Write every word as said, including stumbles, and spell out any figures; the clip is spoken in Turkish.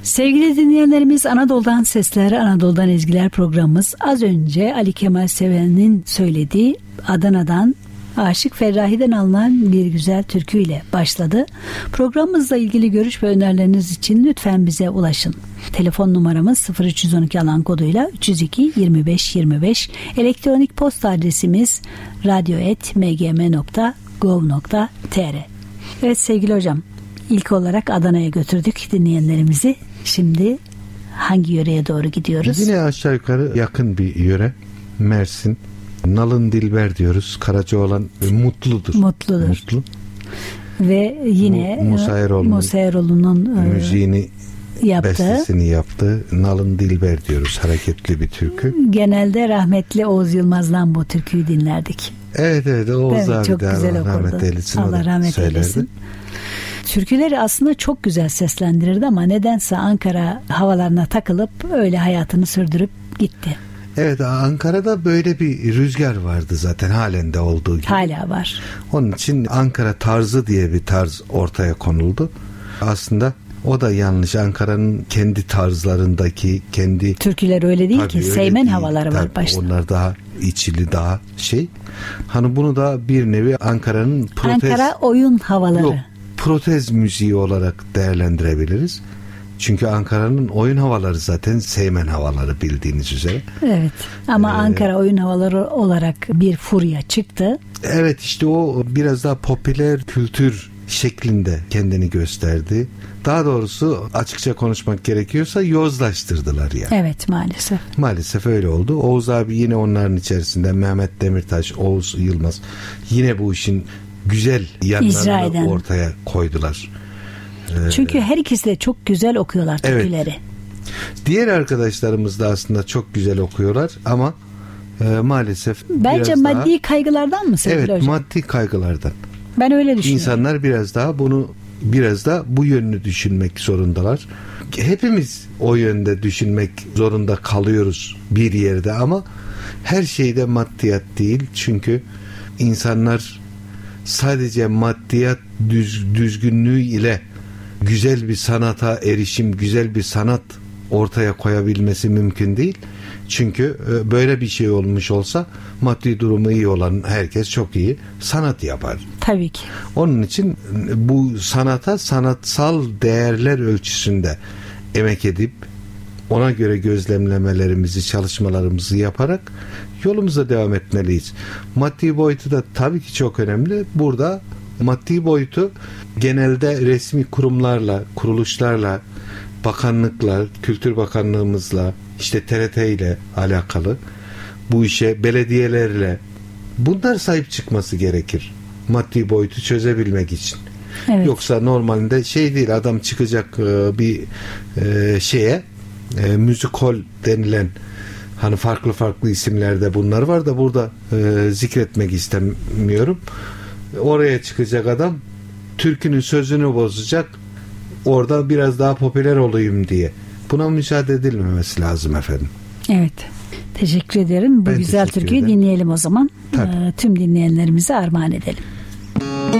Sevgili dinleyenlerimiz, Anadolu'dan Sesler, Anadolu'dan Ezgiler programımız az önce Ali Kemal Seven'in söylediği Adana'dan Aşık Ferrahi'den alınan bir güzel türküyle başladı. Programımızla ilgili görüş ve önerileriniz için lütfen bize ulaşın. Telefon numaramız sıfır üç on iki alan koduyla üç yüz iki yirmi beş yirmi beş. Elektronik posta adresimiz radyo et m g m nokta gov nokta t r. Evet sevgili hocam, ilk olarak Adana'ya götürdük dinleyenlerimizi. Şimdi hangi yöreye doğru gidiyoruz? Yine aşağı yukarı yakın bir yöre. Mersin. Nalın Dilber diyoruz. Karacaoğlan mutludur. Mutludur. Mutlu. Ve yine Musa Eroğlu'nun, Musa Eroğlu'nun müziğini yaptı. Bestesini yaptı. Nalın Dilber diyoruz. Hareketli bir türkü. Genelde rahmetli Oğuz Yılmaz'dan bu türküyü dinlerdik. Evet evet. Oğuz abi çok de güzel Allah okurdu. rahmet eylesin. Allah rahmet eylesin. Türküleri aslında çok güzel seslendirirdi ama nedense Ankara havalarına takılıp öyle hayatını sürdürüp gitti. Evet, Ankara'da böyle bir rüzgar vardı zaten, halen de olduğu gibi. Hala var. Onun için Ankara tarzı diye bir tarz ortaya konuldu. Aslında o da yanlış. Ankara'nın kendi tarzlarındaki kendi türküler öyle değil ki. Seymen değil, havaları var başta. Onlar daha içili, daha şey. Hani bunu da bir nevi Ankara'nın protez, Ankara oyun havaları. Yok, protez müziği olarak değerlendirebiliriz. Çünkü Ankara'nın oyun havaları zaten Seymen havaları, bildiğiniz üzere. Evet. Ama ee, Ankara oyun havaları olarak bir furya çıktı. Evet, işte o biraz daha popüler kültür şeklinde kendini gösterdi. Daha doğrusu açıkça konuşmak gerekiyorsa yozlaştırdılar yani. Evet, maalesef. Maalesef öyle oldu. Oğuz abi yine onların içerisinde, Mehmet Demirtaş, Oğuz Yılmaz yine bu işin güzel yanlarını ortaya koydular. Çünkü her ikisi de çok güzel okuyorlar türküleri. Evet. Diğer arkadaşlarımız da aslında çok güzel okuyorlar ama e, maalesef bence biraz maddi daha, kaygılardan mı sevgili evet, hocam? maddi kaygılardan. Ben öyle düşünüyorum. İnsanlar biraz daha bunu biraz da bu yönünü düşünmek zorundalar. Hepimiz o yönde düşünmek zorunda kalıyoruz bir yerde ama her şeyde maddiyat değil. Çünkü insanlar sadece maddiyat düz, düzgünlüğü ile güzel bir sanata erişim, güzel bir sanat ortaya koyabilmesi mümkün değil. Çünkü böyle bir şey olmuş olsa maddi durumu iyi olan herkes çok iyi sanat yapar. Tabii ki. Onun için bu sanata sanatsal değerler ölçüsünde emek edip ona göre gözlemlemelerimizi, çalışmalarımızı yaparak yolumuza devam etmeliyiz. Maddi boyutu da tabii ki çok önemli. Burada maddi boyutu genelde resmi kurumlarla, kuruluşlarla, bakanlıkla, Kültür Bakanlığımızla, işte T R T ile alakalı, bu işe belediyelerle, bunlar sahip çıkması gerekir maddi boyutu çözebilmek için. Evet. Yoksa normalde şey değil, adam çıkacak bir şeye, müzikol denilen, hani farklı farklı isimlerde bunlar var da burada zikretmek istemiyorum. Oraya çıkacak adam türkünün sözünü bozacak, orada biraz daha popüler olayım diye. Buna müsaade edilmemesi lazım efendim. Evet. Teşekkür ederim. Bu ben güzel türküyü dinleyelim o zaman. Ee, tüm dinleyenlerimize armağan edelim.